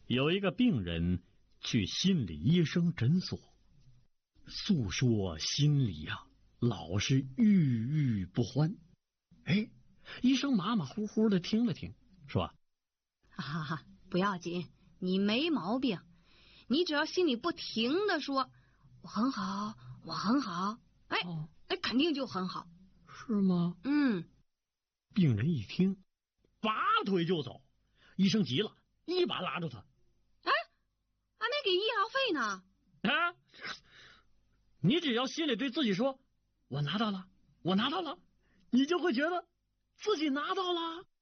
有一个病人去心理医生诊所，诉说心里老是郁郁不欢。医生马马虎虎的听了听，说： 不要紧，你没毛病，你只要心里不停的说我很好，我很好，肯定就很好。 是吗？病人一听，拔腿就走。医生急了，一把拉住他： 还没给医疗费呢。 你只要心里对自己说我拿到了，我拿到了，你就会觉得自己拿到了。